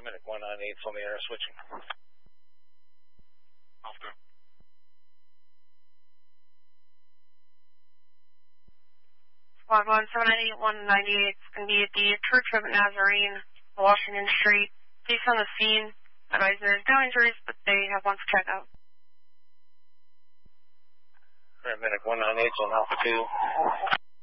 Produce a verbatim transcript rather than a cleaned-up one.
Paramedic one ninety-eight on the air switching. After. Squad one, seven nine eight, one ninety-eight. It's going to be at the Church of Nazarene, Washington Street. Police on the scene. Advising there's no injuries, but they have one for checkout. Paramedic one ninety-eight on Alpha two.